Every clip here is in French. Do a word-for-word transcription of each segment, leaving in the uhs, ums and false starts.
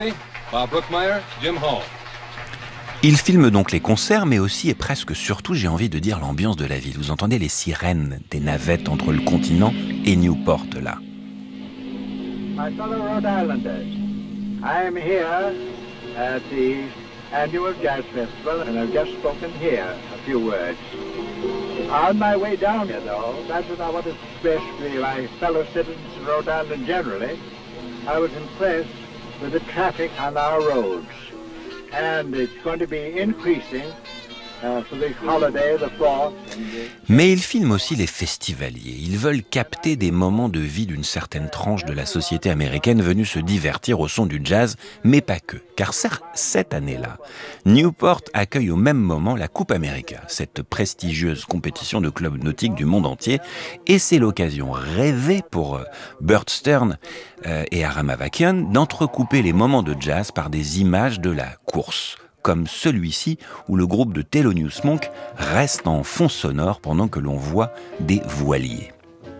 Bob Brookmeyer, Jim Hall. Il filme donc les concerts, mais aussi et presque surtout, j'ai envie de dire, l'ambiance de la ville. Vous entendez les sirènes des navettes entre le continent et Newport, là. My fellow Rhode Islanders, I am here at the annual Jazz Festival, and I've just spoken here a few words. On my way down here, though, that's what I want to express to my fellow citizens of Rhode Island generally. I was impressed with the traffic on our roads, and it's going to be increasing uh, for the holiday, the fourth. Mais ils filment aussi les festivaliers. Ils veulent capter des moments de vie d'une certaine tranche de la société américaine venue se divertir au son du jazz, mais pas que. Car certes, cette année-là, Newport accueille au même moment la Coupe America, cette prestigieuse compétition de clubs nautiques du monde entier, et c'est l'occasion rêvée pour euh, Burt Stearns euh, et Aram Avakian d'entrecouper les moments de jazz par des images de la course, comme celui-ci où le groupe de Thelonious Monk reste en fond sonore pendant que l'on voit des voiliers.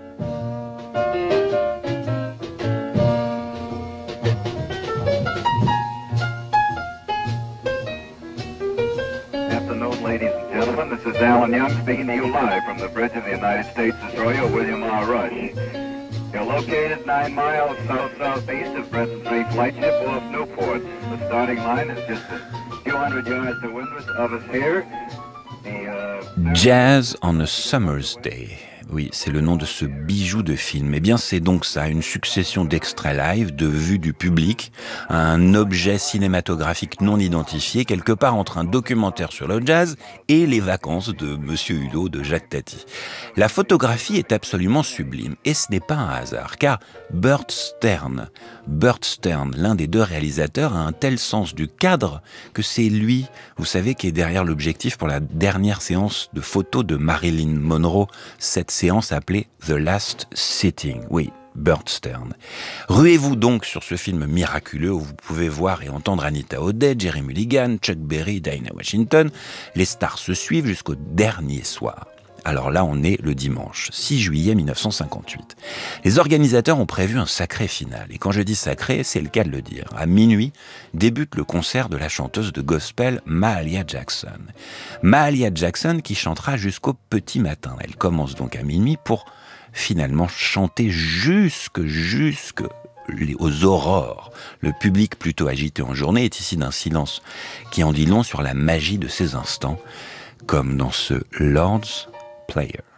Afternoon, ladies and gentlemen. This is Alan Young speaking to you live from the bridge of the United States destroyer William R. Rush. You're located nine miles south-southeast of Breton Street Lightship off Newport. The starting line is just a few hundred yards to windward of us here. The, uh, Jazz on a Summer's Day. Oui, c'est le nom de ce bijou de film. Eh bien, c'est donc ça, une succession d'extraits live, de vues du public, un objet cinématographique non identifié, quelque part entre un documentaire sur le jazz et les vacances de Monsieur Hulot de Jacques Tati. La photographie est absolument sublime, et ce n'est pas un hasard, car Burt Stearns, Burt Stearns, l'un des deux réalisateurs, a un tel sens du cadre que c'est lui, vous savez, qui est derrière l'objectif pour la dernière séance de photos de Marilyn Monroe, cette séance appelée The Last Sitting. Oui, Burt Stearns. Ruez-vous donc sur ce film miraculeux où vous pouvez voir et entendre Anita O'Day, Jerry Mulligan, Chuck Berry, Dinah Washington. Les stars se suivent jusqu'au dernier soir. Alors là, on est le dimanche, six juillet mille neuf cent cinquante-huit. Les organisateurs ont prévu un sacré final. Et quand je dis sacré, c'est le cas de le dire. À minuit, débute le concert de la chanteuse de gospel Mahalia Jackson. Mahalia Jackson qui chantera jusqu'au petit matin. Elle commence donc à minuit pour finalement chanter jusque, jusque aux aurores. Le public, plutôt agité en journée, est ici d'un silence qui en dit long sur la magie de ces instants, comme dans ce Lord's Player.